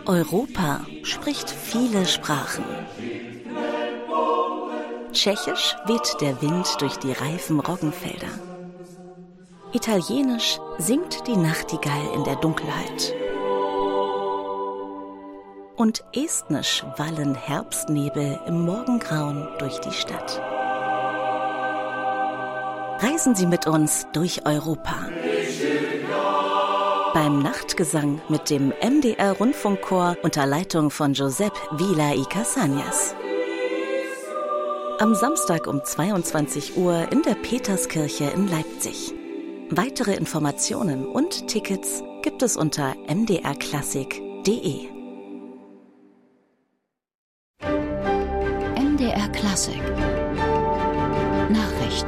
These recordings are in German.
Europa spricht viele Sprachen. Tschechisch weht der Wind durch die reifen Roggenfelder. Italienisch singt die Nachtigall in der Dunkelheit. Und estnisch wallen Herbstnebel im Morgengrauen durch die Stadt. Reisen Sie mit uns durch Europa. Beim Nachtgesang mit dem MDR-Rundfunkchor unter Leitung von Josep Vila y Casañas. Am Samstag um 22 Uhr in der Peterskirche in Leipzig. Weitere Informationen und Tickets gibt es unter mdrklassik.de. MDR Klassik Nachrichten.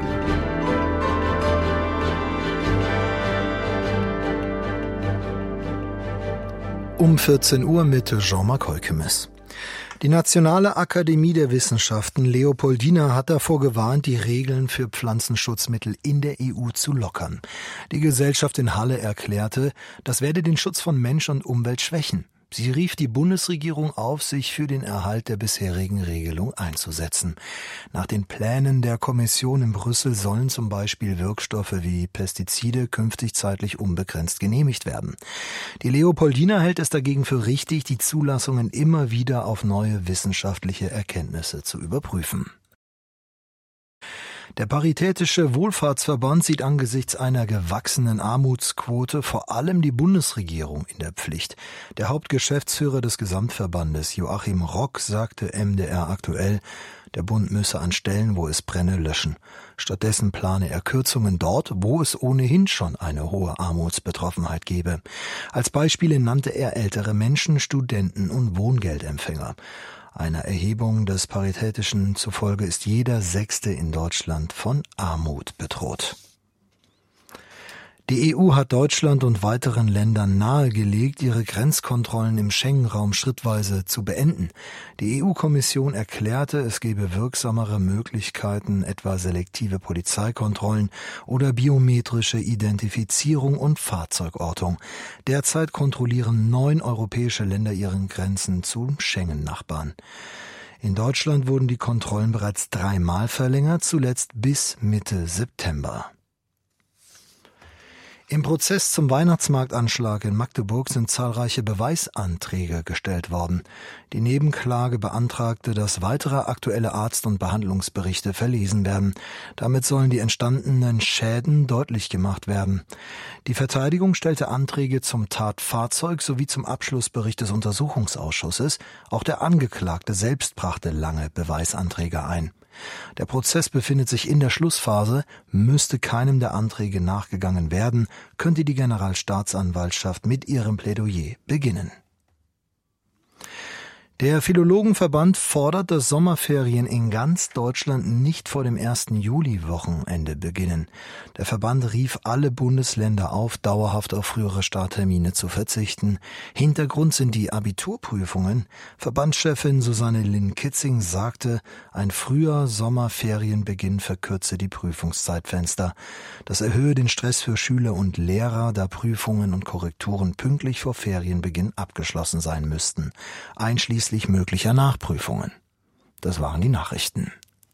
Um 14 Uhr mit Jean-Marc Heukemes. Die Nationale Akademie der Wissenschaften Leopoldina hat davor gewarnt, die Regeln für Pflanzenschutzmittel in der EU zu lockern. Die Gesellschaft in Halle erklärte, das werde den Schutz von Mensch und Umwelt schwächen. Sie rief die Bundesregierung auf, sich für den Erhalt der bisherigen Regelung einzusetzen. Nach den Plänen der Kommission in Brüssel sollen zum Beispiel Wirkstoffe wie Pestizide künftig zeitlich unbegrenzt genehmigt werden. Die Leopoldina hält es dagegen für richtig, die Zulassungen immer wieder auf neue wissenschaftliche Erkenntnisse zu überprüfen. Der Paritätische Wohlfahrtsverband sieht angesichts einer gewachsenen Armutsquote vor allem die Bundesregierung in der Pflicht. Der Hauptgeschäftsführer des Gesamtverbandes, Joachim Rock, sagte MDR aktuell, der Bund müsse an Stellen, wo es brenne, löschen. Stattdessen plane er Kürzungen dort, wo es ohnehin schon eine hohe Armutsbetroffenheit gebe. Als Beispiele nannte er ältere Menschen, Studenten und Wohngeldempfänger. Einer Erhebung des Paritätischen zufolge ist jeder Sechste in Deutschland von Armut bedroht. Die EU hat Deutschland und weiteren Ländern nahegelegt, ihre Grenzkontrollen im Schengen-Raum schrittweise zu beenden. Die EU-Kommission erklärte, es gebe wirksamere Möglichkeiten, etwa selektive Polizeikontrollen oder biometrische Identifizierung und Fahrzeugortung. Derzeit kontrollieren 9 europäische Länder ihren Grenzen zu Schengen-Nachbarn. In Deutschland wurden die Kontrollen bereits 3-mal verlängert, zuletzt bis Mitte September. Im Prozess zum Weihnachtsmarktanschlag in Magdeburg sind zahlreiche Beweisanträge gestellt worden. Die Nebenklage beantragte, dass weitere aktuelle Arzt- und Behandlungsberichte verlesen werden. Damit sollen die entstandenen Schäden deutlich gemacht werden. Die Verteidigung stellte Anträge zum Tatfahrzeug sowie zum Abschlussbericht des Untersuchungsausschusses. Auch der Angeklagte selbst brachte lange Beweisanträge ein. Der Prozess befindet sich in der Schlussphase. Müsste keinem der Anträge nachgegangen werden, könnte die Generalstaatsanwaltschaft mit ihrem Plädoyer beginnen. Der Philologenverband fordert, dass Sommerferien in ganz Deutschland nicht vor dem 1. Juli-Wochenende beginnen. Der Verband rief alle Bundesländer auf, dauerhaft auf frühere Starttermine zu verzichten. Hintergrund sind die Abiturprüfungen. Verbandschefin Susanne Linn-Kitzing sagte, ein früher Sommerferienbeginn verkürze die Prüfungszeitfenster. Das erhöhe den Stress für Schüler und Lehrer, da Prüfungen und Korrekturen pünktlich vor Ferienbeginn abgeschlossen sein müssten, einschließlich möglicher Nachprüfungen. Das waren die Nachrichten.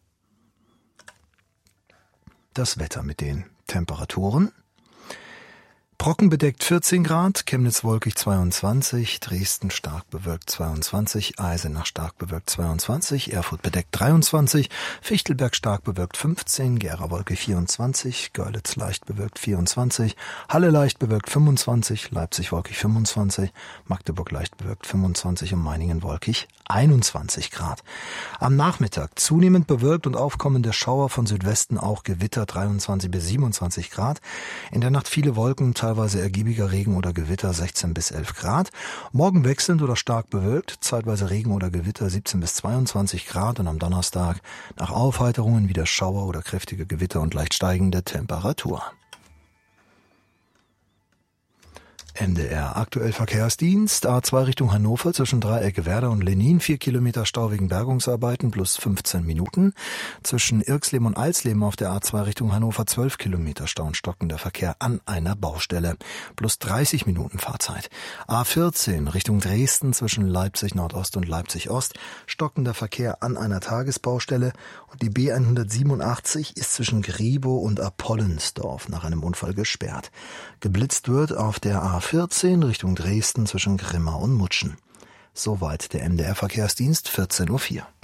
Das Wetter mit den Temperaturen. Trockenbedeckt 14 Grad, Chemnitz wolkig 22, Dresden stark bewölkt 22, Eisenach stark bewölkt 22, Erfurt bedeckt 23, Fichtelberg stark bewölkt 15, Gera wolkig 24, Görlitz leicht bewölkt 24, Halle leicht bewölkt 25, Leipzig wolkig 25, Magdeburg leicht bewölkt 25 und Meiningen wolkig 21 Grad. Am Nachmittag zunehmend bewölkt und aufkommende Schauer von Südwesten, auch Gewitter 23 bis 27 Grad. In der Nacht viele Wolken, teilweise ergiebiger Regen oder Gewitter 16 bis 11 Grad. Morgen wechselnd oder stark bewölkt, zeitweise Regen oder Gewitter 17 bis 22 Grad und am Donnerstag nach Aufheiterungen wieder Schauer oder kräftige Gewitter und leicht steigende Temperatur. MDR aktuell Verkehrsdienst, A2 Richtung Hannover zwischen Dreiecke-Werder und Lenin, 4 Kilometer Stau wegen Bergungsarbeiten plus 15 Minuten. Zwischen Irxleben und Alsleben auf der A2 Richtung Hannover 12 Kilometer Stau und stockender Verkehr an einer Baustelle, plus 30 Minuten Fahrzeit. A14 Richtung Dresden zwischen Leipzig Nordost und Leipzig Ost, stockender Verkehr an einer Tagesbaustelle. Und die B187 ist zwischen Griebow und Apollensdorf nach einem Unfall gesperrt. Geblitzt wird auf der A14 Richtung Dresden zwischen Grimma und Mutschen. Soweit der MDR-Verkehrsdienst, 14:04 Uhr.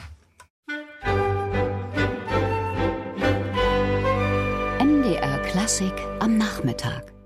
MDR Klassik am Nachmittag.